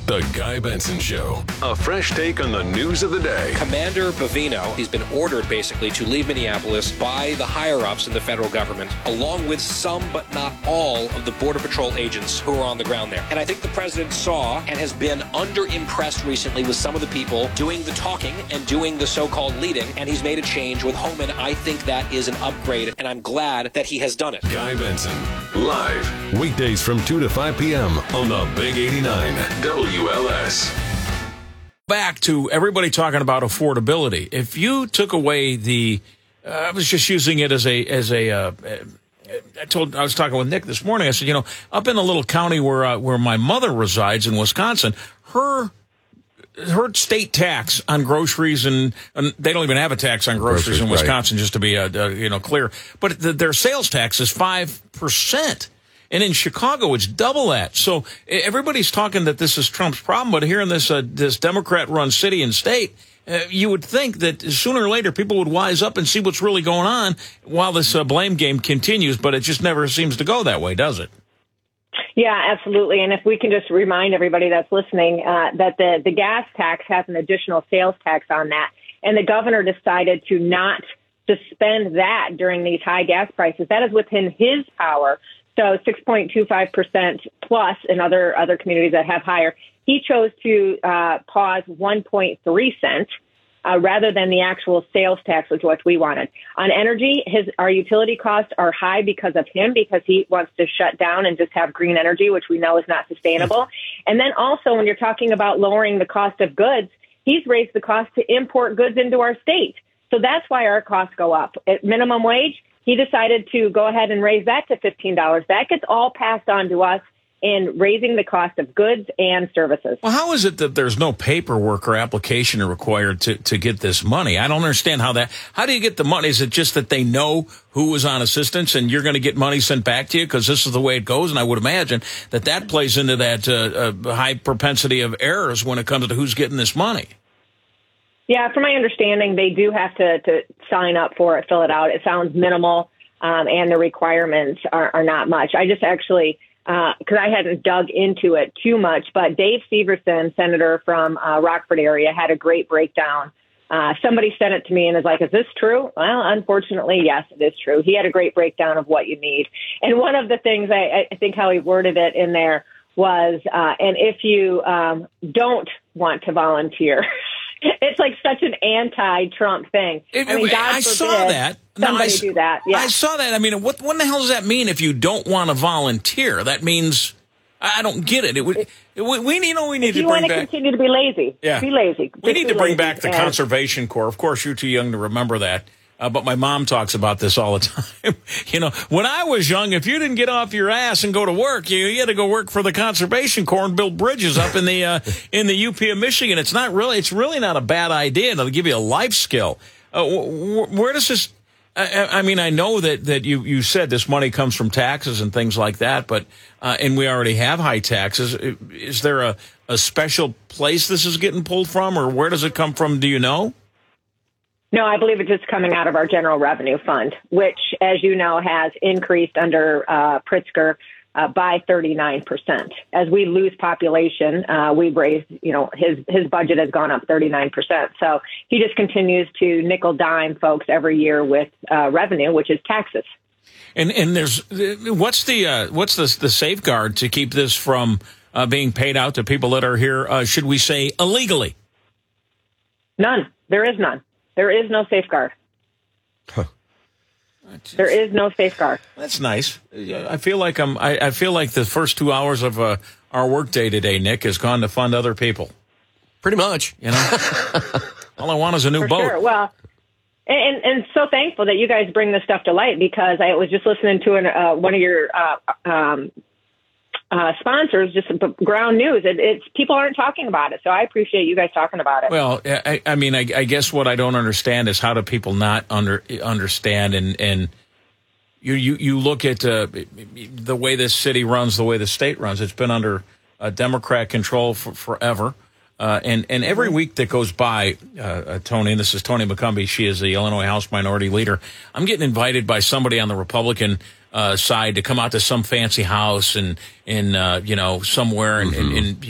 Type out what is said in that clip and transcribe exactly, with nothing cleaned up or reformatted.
The Guy Benson Show. A fresh take on the news of the day. Commander Bovino, he's been ordered basically to leave Minneapolis by the higher-ups in the federal government, along with some but not all of the Border Patrol agents who are on the ground there. And I think the president saw and has been under-impressed recently with some of the people doing the talking and doing the so-called leading, and he's made a change with Homan. I think that is an upgrade, and I'm glad that he has done it. Guy Benson, live, weekdays from two to five p.m. on the Big eighty-nine W L S. Back to everybody talking about affordability. If you took away the, uh, I was just using it as a, as a, uh, I told, I was talking with Nick this morning. I said, you know, up in the little county where, uh, where my mother resides in Wisconsin, her, her state tax on groceries, and, and they don't even have a tax on groceries, groceries in Wisconsin, right. Just to be, uh, uh, you know, clear. But the, their sales tax is five percent. And in Chicago, it's double that. So everybody's talking that this is Trump's problem, but here in this uh, this Democrat-run city and state, uh, you would think that sooner or later people would wise up and see what's really going on while this uh, blame game continues, but it just never seems to go that way, does it? Yeah, absolutely. And if we can just remind everybody that's listening uh, that the, the gas tax has an additional sales tax on that, and the governor decided to not suspend that during these high gas prices. That is within his power. So six point two five percent plus in other other communities that have higher. He chose to uh, pause one point three cents uh, rather than the actual sales tax, which is what we wanted. On energy, his our utility costs are high because of him, because he wants to shut down and just have green energy, which we know is not sustainable. And then also when you're talking about lowering the cost of goods, he's raised the cost to import goods into our state. So that's why our costs go up. At minimum wage, he decided to go ahead and raise that to fifteen dollars. That gets all passed on to us in raising the cost of goods and services. Well, how is it that there's no paperwork or application required to, to get this money? I don't understand how that, how do you get the money? Is it just that they know who was on assistance and you're going to get money sent back to you because this is the way it goes? And I would imagine that that plays into that uh, uh, high propensity of errors when it comes to who's getting this money. Yeah, from my understanding, they do have to, to sign up for it, fill it out. It sounds minimal, um, and the requirements are, are not much. I just actually, because uh, I hadn't dug into it too much, but Dave Severson, senator from uh, Rockford area, had a great breakdown. Uh, somebody sent it to me and was like, is this true? Well, unfortunately, yes, it is true. He had a great breakdown of what you need. And one of the things, I, I think how he worded it in there was, uh, and if you um, don't want to volunteer, it's like such an anti-Trump thing. It, I mean, God I forbid saw that. No, somebody I, do that. Yeah. I saw that. I mean, what, what the hell does that mean if you don't want to volunteer? That means, I don't get it. It would, it, we, we, you know, we need to bring back. You want to continue to be lazy. Yeah. Be lazy. Just we need to bring lazy. back the and, Conservation Corps. Of course, you're too young to remember that. Uh, but my mom talks about this all the time. You know, when I was young, if you didn't get off your ass and go to work, you, you had to go work for the Conservation Corps and build bridges up in the uh, in the U P of Michigan. It's not really, it's really not a bad idea. It'll give you a life skill. Uh, wh- where does this? I, I mean, I know that that you you said this money comes from taxes and things like that, but uh, and we already have high taxes. Is there a a special place this is getting pulled from, or where does it come from? Do you know? No, I believe it's just coming out of our general revenue fund, which, as you know, has increased under uh, Pritzker uh, by thirty-nine percent. As we lose population, uh, we've raised, you know, his his budget has gone up thirty-nine percent. So he just continues to nickel dime folks every year with uh, revenue, which is taxes. And and there's what's the uh, what's the the safeguard to keep this from uh, being paid out to people that are here? Uh, should we say illegally? None. There is none. There is no safeguard. Huh. There is no safeguard. That's nice. I feel like I'm. I, I feel like the first two hours of uh, our workday today, Nick, has gone to fund other people. Pretty much, you know. All I want is a new For boat. Sure. Well, and and so thankful that you guys bring this stuff to light, because I was just listening to an, uh, one of your uh, um, uh, sponsors, just Ground News. It, it's people aren't talking about it, so I appreciate you guys talking about it. Well, I, I mean, I, I guess what I don't understand is how do people not under understand and and you you you look at uh, the way this city runs, the way the state runs. It's been under uh, Democrat control for forever. Uh, and, and every week that goes by, uh, uh, Tony, and this is Tony McCumbee, she is the Illinois House Minority Leader, I'm getting invited by somebody on the Republican uh, side to come out to some fancy house and, in, uh, you know, somewhere and, mm-hmm. and, and